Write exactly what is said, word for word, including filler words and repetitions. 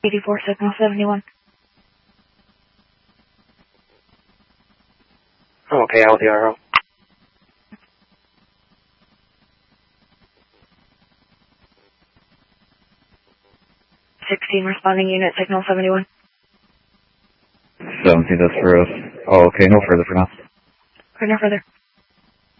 eighty-four, signal seventy-one. Okay, L D R O. sixteen, responding unit, signal seventy-one. seventeen, that's for us. Oh, okay, no further for now. Or no further.